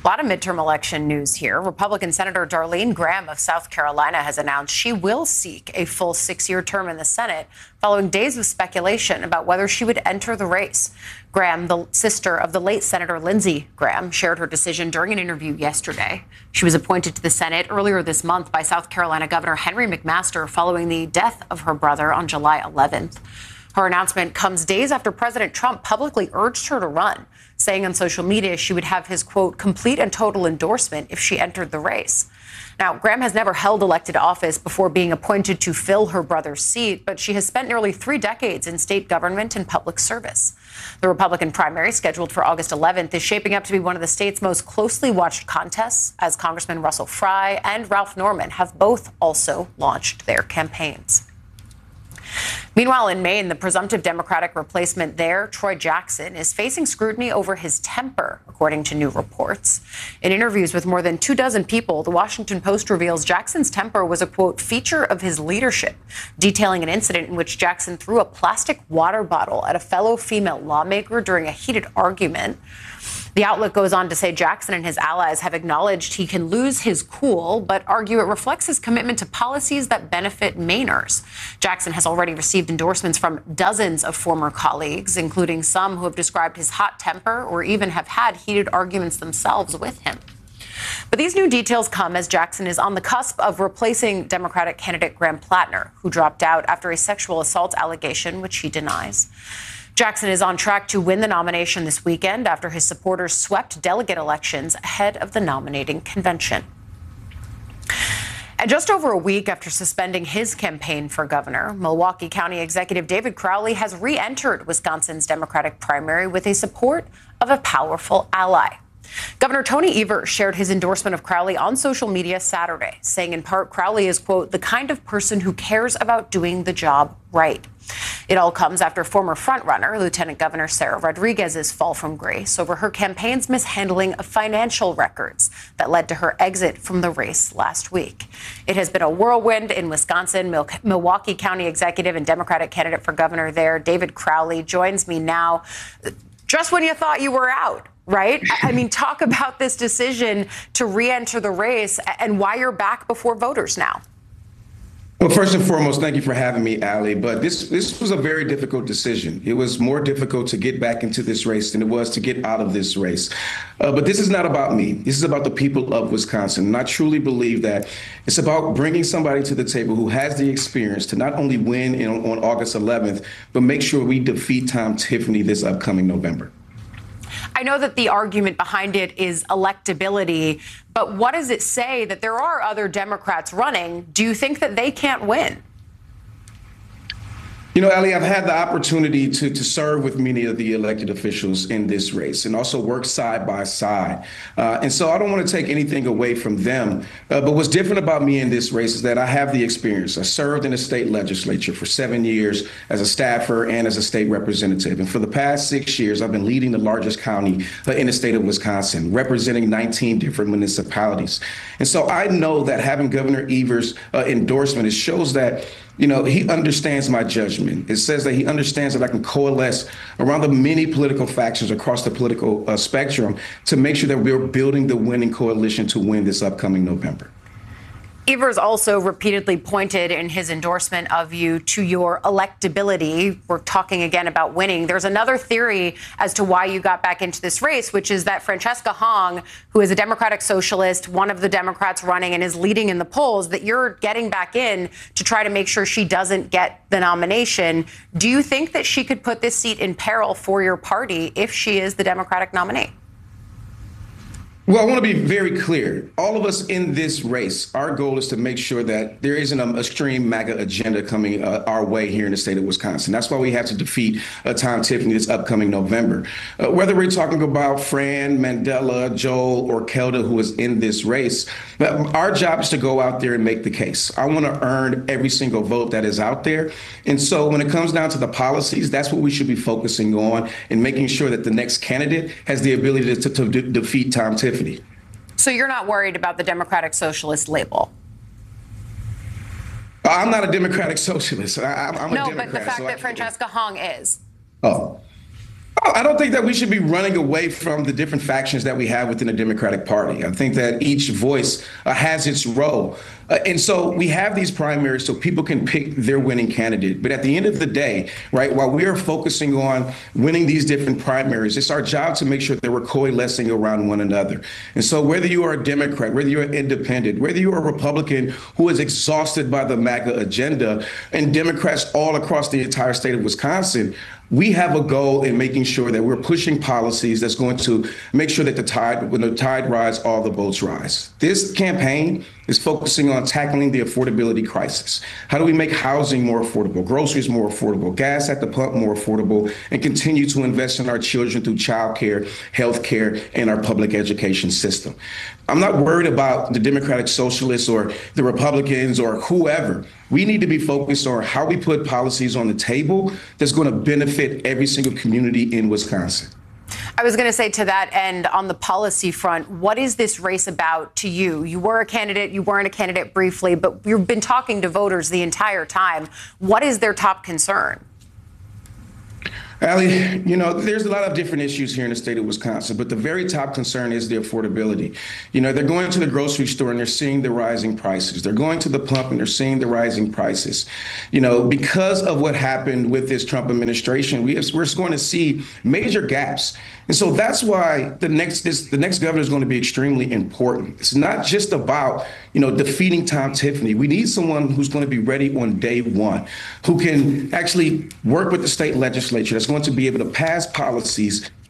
A lot of midterm election news here. Republican Senator Darlene Graham of South Carolina has announced she will seek a full 6-year term in the Senate following days of speculation about whether she would enter the race. Graham, the sister of the late Senator Lindsey Graham, shared her decision during an interview yesterday. She was appointed to the Senate earlier this month by South Carolina Governor Henry McMaster following the death of her brother on July 11th. Her announcement comes days after President Trump publicly urged her to run, saying on social media she would have his, quote, complete and total endorsement if she entered the race. Now, Graham has never held elected office before being appointed to fill her brother's seat, but she has spent nearly 3 decades in state government and public service. The Republican primary, scheduled for August 11th, is shaping up to be one of the state's most closely watched contests, as Congressman Russell Fry and Ralph Norman have both also launched their campaigns. Meanwhile, in Maine, the presumptive Democratic replacement there, Troy Jackson, is facing scrutiny over his temper, according to new reports. In interviews with more than 24 people, the Washington Post reveals Jackson's temper was a, quote, feature of his leadership, detailing an incident in which Jackson threw a plastic water bottle at a fellow female lawmaker during a heated argument. The outlet goes on to say Jackson and his allies have acknowledged he can lose his cool, but argue it reflects his commitment to policies that benefit Mainers. Jackson has already received endorsements from dozens of former colleagues, including some who have described his hot temper or even have had heated arguments themselves with him. But these new details come as Jackson is on the cusp of replacing Democratic candidate Graham Plattner, who dropped out after a sexual assault allegation, which he denies. Jackson is on track to win the nomination this weekend after his supporters swept delegate elections ahead of the nominating convention. And just over a week after suspending his campaign for governor, Milwaukee County Executive David Crowley has re-entered Wisconsin's Democratic primary with the support of a powerful ally. Governor Tony Evers shared his endorsement of Crowley on social media Saturday, saying in part Crowley is, quote, the kind of person who cares about doing the job right. It all comes after former frontrunner, Lieutenant Governor Sarah Rodriguez's fall from grace over her campaign's mishandling of financial records that led to her exit from the race last week. It has been a whirlwind in Wisconsin. Milwaukee County Executive and Democratic candidate for governor there, David Crowley, joins me now. Just when you thought you were out, right? I mean, talk about this decision to re-enter the race and why you're back before voters now. Well, first and foremost, thank you for having me, Allie. But this was a very difficult decision. It was more difficult to get back into this race than it was to get out of this race. But this is not about me. This is about the people of Wisconsin. And I truly believe that it's about bringing somebody to the table who has the experience to not only win on August 11th, but make sure we defeat Tom Tiffany this upcoming November. I know that the argument behind it is electability, but what does it say that there are other Democrats running? Do you think that they can't win? You know, Allie, I've had the opportunity to serve with many of the elected officials in this race and also work side by side. And so I don't want to take anything away from them. But what's different about me in this race is that I have the experience. I served in the state legislature for 7 years as a staffer and as a state representative. And for the past 6 years, I've been leading the largest county in the state of Wisconsin, representing 19 different municipalities. And so I know that having Governor Evers' endorsement, it shows that he understands my judgment. It says that he understands that I can coalesce around the many political factions across the political spectrum to make sure that we're building the winning coalition to win this upcoming November. Evers also repeatedly pointed in his endorsement of you to your electability. We're talking again about winning. There's another theory as to why you got back into this race, which is that Francesca Hong, who is a Democratic socialist, one of the Democrats running and is leading in the polls, that you're getting back in to try to make sure she doesn't get the nomination. Do you think that she could put this seat in peril for your party if she is the Democratic nominee? Well, I want to be very clear. All of us in this race, our goal is to make sure that there isn't an extreme MAGA agenda coming our way here in the state of Wisconsin. That's why we have to defeat Tom Tiffany this upcoming November. Whether we're talking about Fran, Mandela, Joel, or Kelda, who is in this race, our job is to go out there and make the case. I want to earn every single vote that is out there. And so when it comes down to the policies, that's what we should be focusing on and making sure that the next candidate has the ability to defeat Tom Tiffany. So you're not worried about the Democratic Socialist label? I'm not a Democratic Socialist. I'm a Democrat. No, but the fact that Francesca Hong is. Oh. I don't think that we should be running away from the different factions that we have within the Democratic Party. I think that each voice has its role. And so we have these primaries so people can pick their winning candidate. But at the end of the day, right, while we are focusing on winning these different primaries, it's our job to make sure that we're coalescing around one another. And so whether you are a Democrat, whether you're an independent, whether you're a Republican who is exhausted by the MAGA agenda, and Democrats all across the entire state of Wisconsin, we have a goal in making sure that we're pushing policies that's going to make sure that when the tide rises, all the boats rise. This campaign is focusing on tackling the affordability crisis. How do we make housing more affordable, groceries more affordable, gas at the pump more affordable, and continue to invest in our children through childcare, healthcare, and our public education system? I'm not worried about the Democratic Socialists or the Republicans or whoever. We need to be focused on how we put policies on the table that's going to benefit every single community in Wisconsin. I was going to say to that end, on the policy front, what is this race about to you? You were a candidate, you weren't a candidate briefly, but you've been talking to voters the entire time. What is their top concern? Allie, there's a lot of different issues here in the state of Wisconsin, but the very top concern is the affordability. They're going to the grocery store and they're seeing the rising prices. They're going to the pump and they're seeing the rising prices. Because of what happened with this Trump administration, we're going to see major gaps. And so that's why the next governor is going to be extremely important. It's not just about, defeating Tom Tiffany. We need someone who's going to be ready on day one, who can actually work with the state legislature, that's going to be able to pass policies